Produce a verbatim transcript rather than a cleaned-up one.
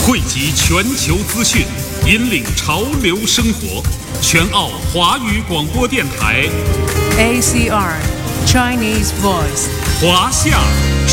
汇集全球资讯，引领潮流生活。全澳华语广播电台 A C R Chinese Voice 华夏